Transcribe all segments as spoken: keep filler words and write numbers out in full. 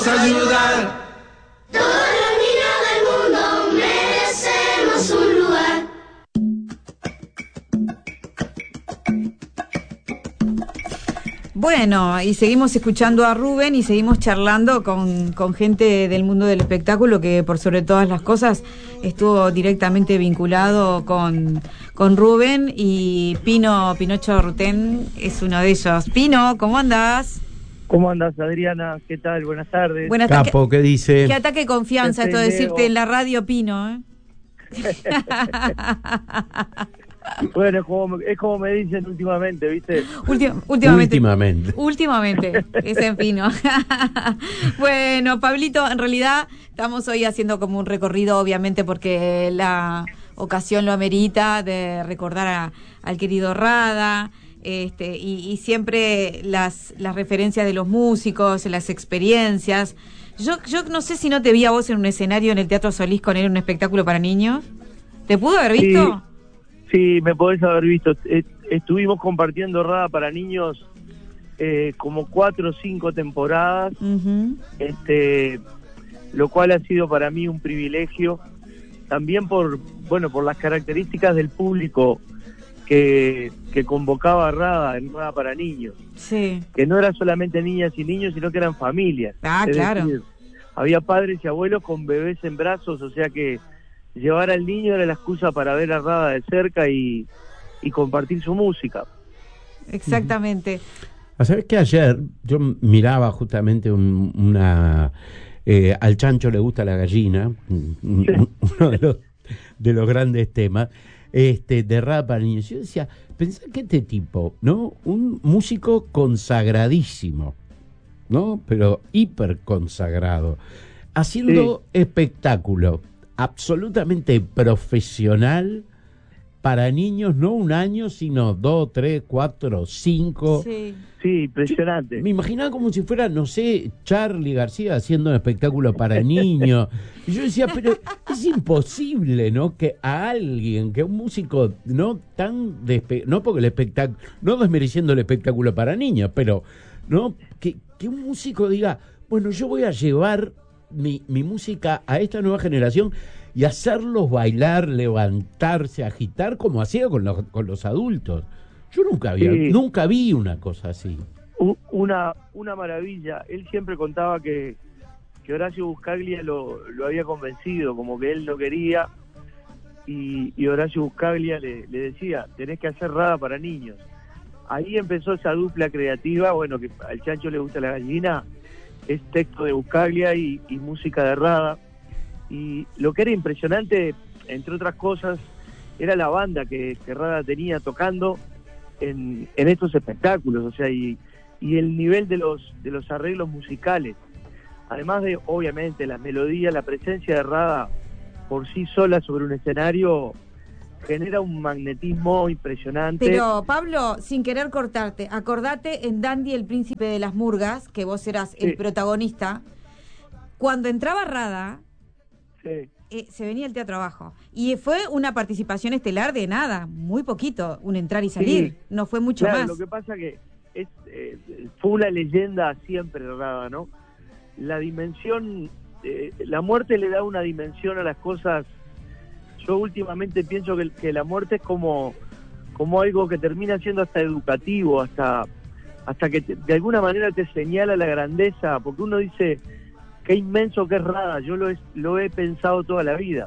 vamos a ayudar. Todos los niños del mundo merecemos un lugar. Bueno, y seguimos escuchando a Rubén y seguimos charlando con, con gente del mundo del espectáculo que por sobre todas las cosas estuvo directamente vinculado con, con Rubén, y Pino Pinocho Rutén es uno de ellos. Pino, ¿cómo andás? ¿Cómo andas, Adriana? ¿Qué tal? Buenas tardes. Buenas Capo, ¿qué dice? Qué ataque de confianza esto de decirte en la radio, Pino, ¿eh? Bueno, es como, es como me dicen últimamente, ¿viste? Ultim, últimamente. Últimamente. Últimamente, es en Pino. Bueno, Pablito, en realidad estamos hoy haciendo como un recorrido, obviamente, porque la ocasión lo amerita, de recordar a, al querido Rada, este, y, y siempre las, las referencias de los músicos, las experiencias. Yo, yo no sé si no te vi a vos en un escenario en el Teatro Solís con él en un espectáculo para niños. ¿Te pudo haber visto? Sí. Sí, me podés haber visto. Estuvimos compartiendo Rada para niños eh, como cuatro o cinco temporadas, uh-huh. este, lo cual ha sido para mí un privilegio, también por bueno por las características del público que, que convocaba a Rada en Rada para niños. Sí. Que no era solamente niñas y niños, sino que eran familias. Ah, es claro. Decir, había padres y abuelos con bebés en brazos, o sea que llevar al niño era la excusa para ver a Rada de cerca y, y compartir su música. Exactamente. ¿Sabes que ayer yo miraba justamente un, una... Eh, al chancho le gusta la gallina, sí. Uno de los, de los grandes temas, este, de Rada para niños. Yo decía, pensá que este tipo, ¿no? Un músico consagradísimo, ¿no? Pero hiper consagrado, haciendo sí. espectáculo absolutamente profesional para niños, no un año, sino dos, tres, cuatro, cinco. Sí, sí, impresionante. Yo me imaginaba como si fuera, no sé, Charly García haciendo un espectáculo para niños. Y yo decía, pero es imposible, ¿no? Que a alguien, que a un músico no tan... Despe- no porque el espectáculo... No desmereciendo el espectáculo para niños, pero, ¿no? Que, que un músico diga, bueno, yo voy a llevar Mi, mi música a esta nueva generación y hacerlos bailar, levantarse, agitar como hacía con los, con los adultos. Yo nunca había, sí. nunca vi una cosa así. Una, una maravilla. Él siempre contaba que, que Horacio Buscaglia lo, lo había convencido, como que él lo quería, y, y Horacio Buscaglia le, le decía, tenés que hacer Rada para niños. Ahí empezó esa dupla creativa, bueno, que al chancho le gusta la gallina, es texto de Buscaglia y, y música de Rada. Y lo que era impresionante, entre otras cosas, era la banda que, que Rada tenía tocando en, en estos espectáculos, o sea, y, y el nivel de los, de los arreglos musicales. Además de, obviamente, las melodías, la presencia de Rada por sí sola sobre un escenario genera un magnetismo impresionante. Pero, Pablo, sin querer cortarte, acordate en Dandy, el príncipe de las murgas, que vos eras el sí. protagonista. Cuando entraba Rada, sí. eh, se venía el teatro abajo. Y fue una participación estelar de nada, muy poquito, un entrar y salir. Sí. No fue mucho claro, más. Lo que pasa que es, eh, fue una leyenda siempre Rada, ¿no? La dimensión, eh, la muerte le da una dimensión a las cosas. Yo últimamente pienso que, que la muerte es como, como algo que termina siendo hasta educativo, hasta, hasta que te, de alguna manera te señala la grandeza, porque uno dice, qué inmenso que es Rada, yo lo he, lo he pensado toda la vida,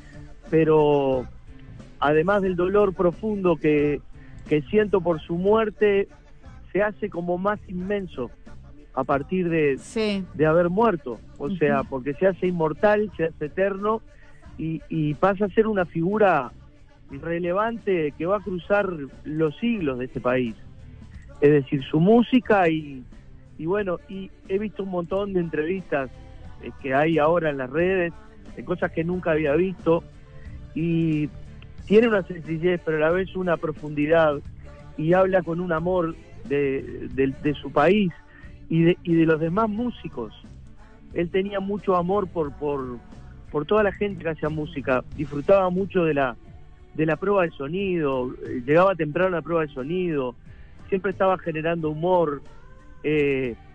pero además del dolor profundo que, que siento por su muerte, se hace como más inmenso a partir de, sí. de haber muerto, o uh-huh. sea, porque se hace inmortal, se hace eterno, Y, y pasa a ser una figura relevante que va a cruzar los siglos de este país. Es decir, su música y, y bueno, y he visto un montón de entrevistas eh, que hay ahora en las redes, de cosas que nunca había visto, y tiene una sencillez, pero a la vez una profundidad, y habla con un amor de, de, de su país y de, y de los demás músicos. Él tenía mucho amor por... por por toda la gente que hacía música, disfrutaba mucho de la de la prueba de sonido, llegaba temprano a la prueba de sonido, siempre estaba generando humor, eh,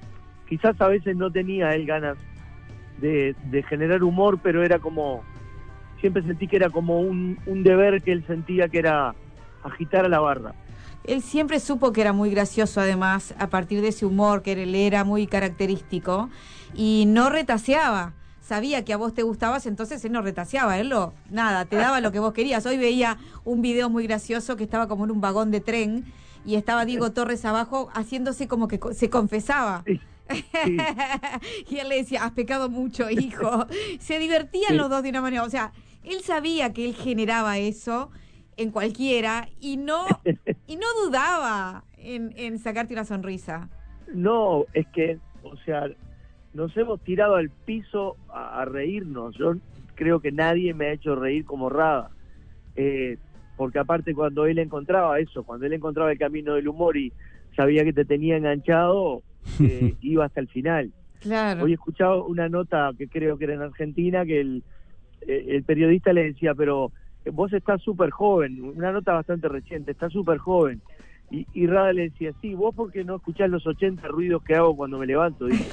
quizás a veces no tenía él ganas de, de generar humor, pero era como, siempre sentí que era como un, un deber que él sentía que era agitar a la barra. Él siempre supo que era muy gracioso, además, a partir de ese humor que él era muy característico, y no retaseaba. Sabía que a vos te gustabas, entonces él no retaseaba, él lo, nada, te daba lo que vos querías. Hoy veía un video muy gracioso que estaba como en un vagón de tren, y estaba Diego Torres abajo haciéndose como que co- se confesaba. Sí, sí. Y él le decía, has pecado mucho, hijo. Se divertían Sí. los dos de una manera, o sea, él sabía que él generaba eso en cualquiera y no y no dudaba en, en sacarte una sonrisa. No, es que, o sea, nos hemos tirado al piso a, a reírnos. Yo creo que nadie me ha hecho reír como Rada. Eh, porque aparte cuando él encontraba eso, cuando él encontraba el camino del humor y sabía que te tenía enganchado, eh, iba hasta el final. Claro. Hoy he escuchado una nota que creo que era en Argentina, que el, eh, el periodista le decía, pero vos estás súper joven, una nota bastante reciente, estás súper joven. Y, y Rada le decía, sí, vos porque no escuchás los ochenta ruidos que hago cuando me levanto. Dice.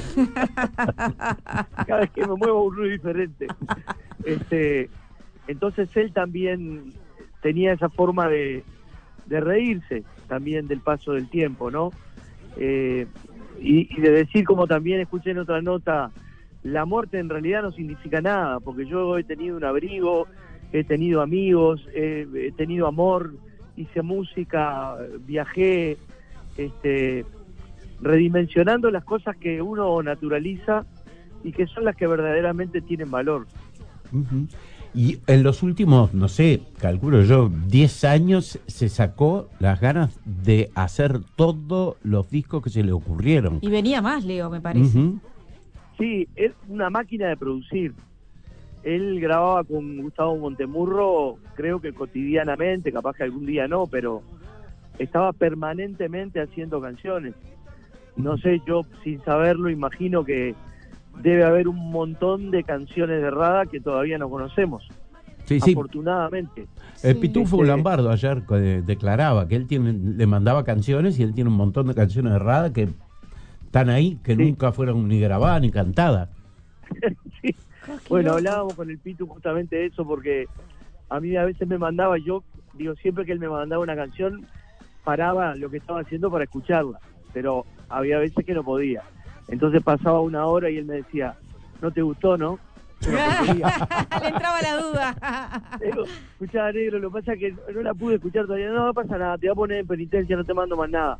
Cada vez que me muevo un ruido diferente. Este, entonces él también tenía esa forma de, de reírse también del paso del tiempo, ¿no? Eh, y, y de decir, como también escuché en otra nota, la muerte en realidad no significa nada, porque yo he tenido un abrigo, he tenido amigos, he, he tenido amor, hice música, viajé, este, redimensionando las cosas que uno naturaliza y que son las que verdaderamente tienen valor. Uh-huh. Y en los últimos, no sé, calculo yo, diez años se sacó las ganas de hacer todos los discos que se le ocurrieron. Y venía más, Leo, me parece. Uh-huh. Sí, es una máquina de producir. Él grababa con Gustavo Montemurro, creo que cotidianamente, capaz que algún día no, pero estaba permanentemente haciendo canciones. No sé, yo sin saberlo imagino que debe haber un montón de canciones de Rada que todavía no conocemos. Sí, sí. Afortunadamente. El Sí. Pitufo Este- Lambardo ayer eh, declaraba que él tiene, le mandaba canciones y él tiene un montón de canciones de Rada que están ahí, que Sí. nunca fueron ni grabadas ni cantadas. Sí. Bueno, hablábamos con el Pitu justamente de eso, porque a mí a veces me mandaba, yo digo, siempre que él me mandaba una canción, paraba lo que estaba haciendo para escucharla, pero había veces que no podía. Entonces pasaba una hora y él me decía, ¿no te gustó, no? Una porquería. Le entraba la duda. Le digo, escuchá, negro, lo que pasa es que no la pude escuchar todavía. No, no pasa nada, te voy a poner en penitencia, no te mando más nada.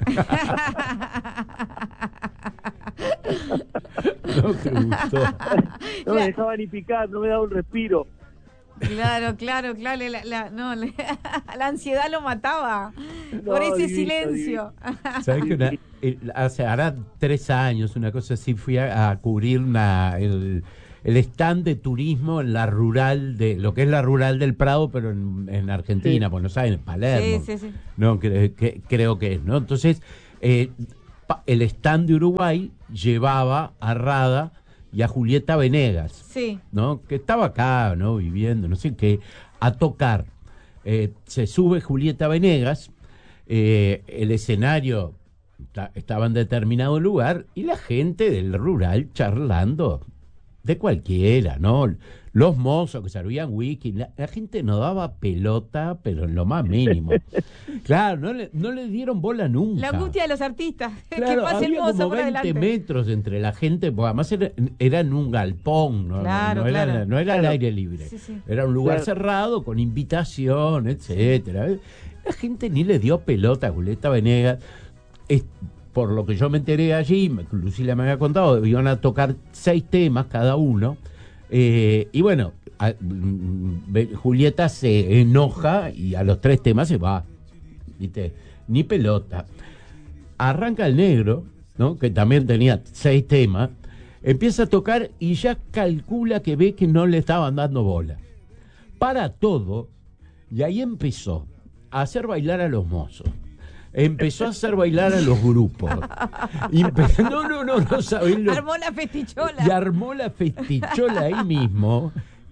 No te gustó. No me dejaba ni picar, no me daba un respiro. Claro, claro, claro. La, la- no, la, la ansiedad lo mataba No, por ese divino, silencio. ¿Sabes que una- el- hace hará tres años, una cosa así, fui a, a cubrir una, el, el stand de turismo en la rural, de lo que es la rural del Prado, pero en, en Argentina, Sí. Buenos Aires, Palermo. Sí, sí, sí. No, cre- que- creo que es, ¿no? Entonces, eh, pa- el stand de Uruguay llevaba a Rada y a Julieta Venegas, Sí. ¿no? Que estaba acá, ¿no? Viviendo, no sé qué, a tocar. Eh, se sube Julieta Venegas, eh, el escenario ta- estaba en determinado lugar y la gente del rural charlando de cualquiera, ¿no? Los mozos que servían whisky, la, la gente no daba pelota, pero en lo más mínimo. Claro, no le, no le dieron bola nunca. La angustia de los artistas. Claro, que pase el había mozo como por veinte adelante. metros entre la gente, porque además era, era en un galpón, no, Claro, no, no claro. era, no era al Claro. aire libre. Sí, sí. Era un lugar Claro. cerrado, con invitación, etcétera. La gente ni le dio pelota a Julieta Venegas. Es, por lo que yo me enteré allí, me- Lucila me había contado, iban a tocar seis temas cada uno. Eh, y bueno, a- mm, ve- Julieta se enoja y a los tres temas se va. ¿Viste? Ni pelota. Arranca el negro, ¿no? Que también tenía seis temas, empieza a tocar y ya calcula que ve que no le estaban dando bola. Para todo, y ahí empezó a hacer bailar a los mozos. Empezó a hacer bailar a los grupos. Y empe- no, no, no, no sabés lo... Armó la festichola. Y armó la festichola ahí mismo.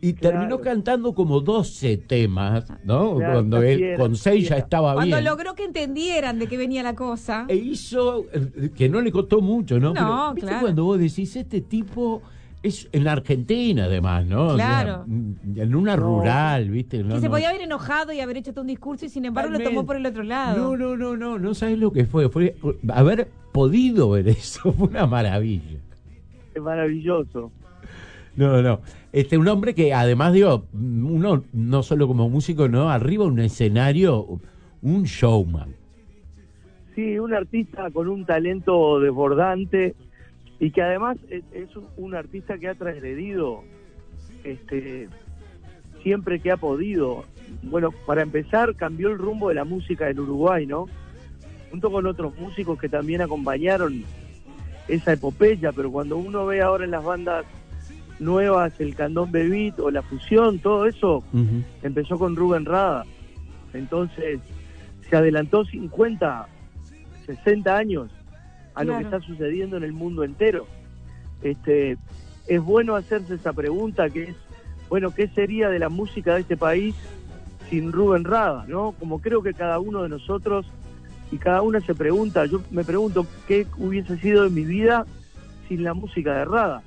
y Claro. terminó cantando como doce temas, ¿no? Claro, Cuando él era, con seis ya era. estaba Cuando bien. logró que entendieran de qué venía la cosa. E hizo, eh, que no le costó mucho, ¿no? No, Pero, ¿viste claro. cuando vos decís, este tipo es en la Argentina, además, ¿no? Claro. O sea, en una No. rural, ¿viste? No, que se no. podía haber enojado y haber hecho todo un discurso y sin embargo lo tomó por el otro lado. No, no, no, no, no sabes lo que fue. Fue haber podido ver eso, fue una maravilla. Es maravilloso. No, no. Este, un hombre que además, digo, uno no solo como músico, no, arriba un escenario, un showman. Sí, un artista con un talento desbordante y que además es, es un, un artista que ha transgredido este, siempre que ha podido. Bueno, para empezar, cambió el rumbo de la música en Uruguay, ¿no? Junto con otros músicos que también acompañaron esa epopeya, pero cuando uno ve ahora en las bandas nuevas el candombe beat o la fusión, todo eso Uh-huh. empezó con Rubén Rada. Entonces se adelantó cincuenta, sesenta años a lo que Claro. está sucediendo en el mundo entero. Este, es bueno hacerse esa pregunta que es, bueno, ¿qué sería de la música de este país sin Rubén Rada, ¿no? Como creo que cada uno de nosotros y cada una se pregunta, yo me pregunto qué hubiese sido de mi vida sin la música de Rada,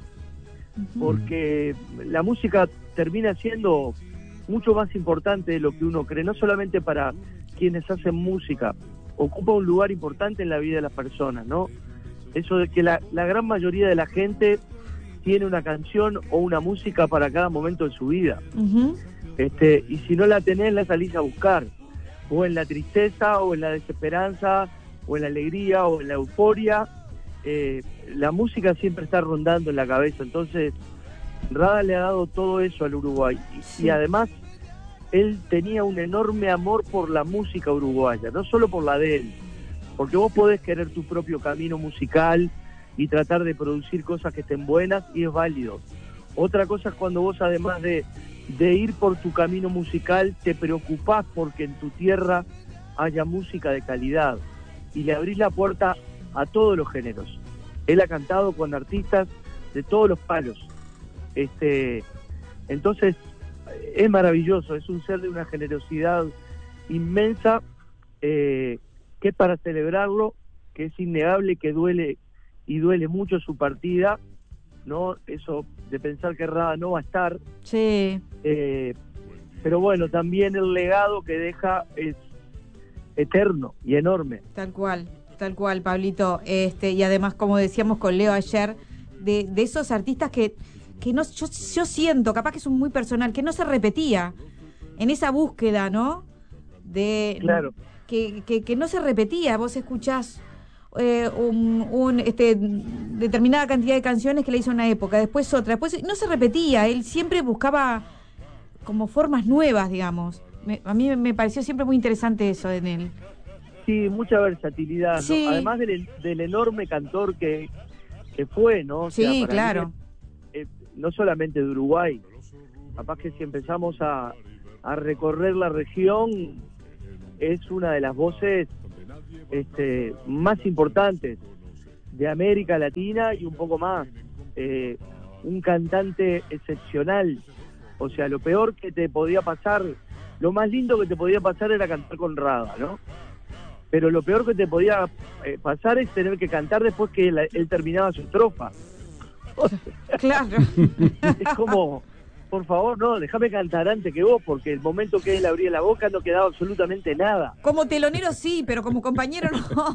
porque la música termina siendo mucho más importante de lo que uno cree, no solamente para quienes hacen música, ocupa un lugar importante en la vida de las personas, ¿no? Eso de que la, la gran mayoría de la gente tiene una canción o una música para cada momento de su vida. Ujú. Este, y si no la tenés, la salís a buscar, o en la tristeza, o en la desesperanza, o en la alegría, o en la euforia. Eh, la música siempre está rondando en la cabeza, entonces Rada le ha dado todo eso al Uruguay. Y, Sí. y además, él tenía un enorme amor por la música uruguaya, no solo por la de él, porque vos podés querer tu propio camino musical y tratar de producir cosas que estén buenas, y es válido. Otra cosa es cuando vos, además de, de ir por tu camino musical, te preocupás porque en tu tierra haya música de calidad y le abrís la puerta a todos los géneros. Él ha cantado con artistas de todos los palos. Este, entonces, es maravilloso, es un ser de una generosidad inmensa, eh, que es para celebrarlo, que es innegable, que duele y duele mucho su partida, ¿no? Eso de pensar que Rada no va a estar, Sí. eh, pero bueno, también el legado que deja es eterno y enorme. Tal cual, tal cual, Pablito. Este, y además, como decíamos con Leo ayer, de, de esos artistas que, que no, yo, yo siento, capaz que es un muy personal, que no se repetía en esa búsqueda, ¿no? De Claro. que, que, que no se repetía. Vos escuchás eh, un, un, este, determinada cantidad de canciones que le hizo una época, después otra, después no se repetía. Él siempre buscaba como formas nuevas, digamos. Me, a mí me pareció siempre muy interesante eso en él. Sí, mucha versatilidad, ¿no? Sí. Además del, del enorme cantor que, que fue, ¿no? O sea, Sí, para claro. mí, eh, no solamente de Uruguay, capaz que si empezamos a, a recorrer la región, es una de las voces este, más importantes de América Latina y un poco más. Eh, un cantante excepcional. O sea, lo peor que te podía pasar, lo más lindo que te podía pasar era cantar con Rada, ¿no? Pero lo peor que te podía eh, pasar es tener que cantar después que él, él terminaba su estrofa. Claro. Es como, por favor, no, déjame cantar antes que vos, porque el momento que él abría la boca no quedaba absolutamente nada. Como telonero sí, pero como compañero no.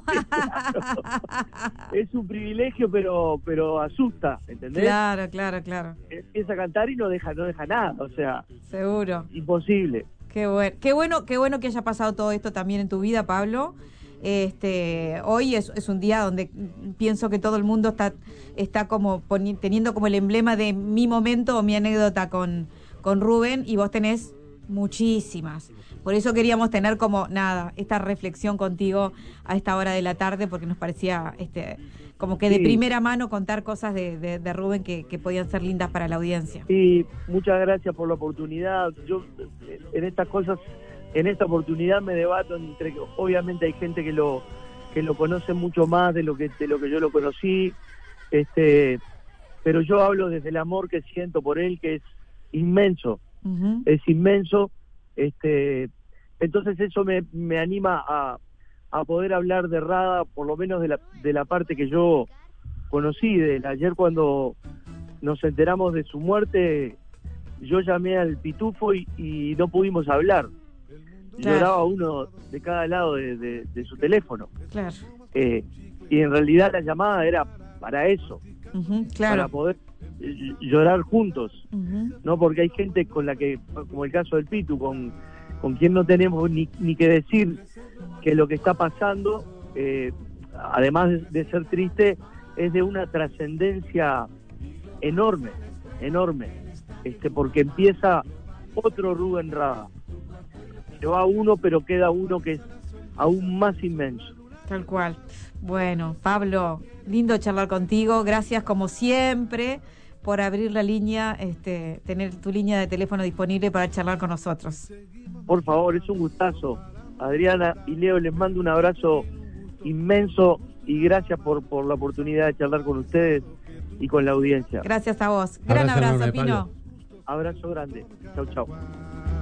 Es un privilegio, pero pero asusta, ¿entendés? Claro, claro, claro. Empieza a cantar y no deja no deja nada, o sea, Seguro. imposible. Qué bueno, qué bueno, qué bueno que haya pasado todo esto también en tu vida, Pablo. Este, hoy es, es un día donde pienso que todo el mundo está, está como poni- teniendo como el emblema de mi momento o mi anécdota con, con Rubén, y vos tenés muchísimas. Por eso queríamos tener como nada, esta reflexión contigo a esta hora de la tarde, porque nos parecía este como que de Sí. primera mano contar cosas de, de, de Rubén que, que podían ser lindas para la audiencia. Y muchas gracias por la oportunidad. Yo eh, en estas cosas, en esta oportunidad me debato entre que obviamente hay gente que lo que lo conoce mucho más de lo que de lo que yo lo conocí, este, pero yo hablo desde el amor que siento por él, que es inmenso, Ujú. es inmenso. Este, entonces eso me, me anima a, a poder hablar de Rada, por lo menos de la, de la parte que yo conocí de él. Ayer cuando nos enteramos de su muerte, yo llamé al Pitufo y, y no pudimos hablar. Claro. Lloraba uno de cada lado de, de, de su teléfono. Claro. Eh, y en realidad la llamada era para eso, Ujú, para claro. poder eh, llorar juntos, Ujú. ¿no? Porque hay gente con la que, como el caso del Pitu, con, con quien no tenemos ni, ni que decir que lo que está pasando, eh, además de, de ser triste, es de una trascendencia enorme, enorme, este, porque empieza otro Rubén Rada. Se va uno, pero queda uno que es aún más inmenso. Tal cual. Bueno, Pablo, lindo charlar contigo. Gracias como siempre por abrir la línea, este, tener tu línea de teléfono disponible para charlar con nosotros. Por favor, es un gustazo. Adriana y Leo, les mando un abrazo inmenso y gracias por, por la oportunidad de charlar con ustedes y con la audiencia. Gracias a vos. Gran Abrazo abrazo, enorme, Pino. Pablo. Abrazo grande. Chau, chau.